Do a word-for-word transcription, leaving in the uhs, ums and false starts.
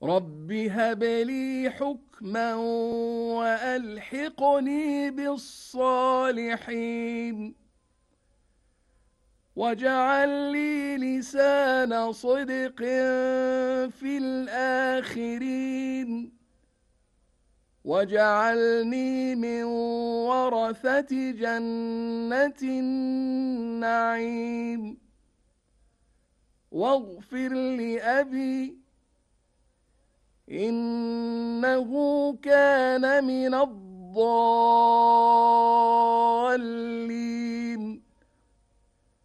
رب هب لي حكما وألحقني بالصالحين واجعل لي لسان صدق في الآخرين واجعلني من ورثة جنة النعيم واغفر لأبي إنه كان من الضالين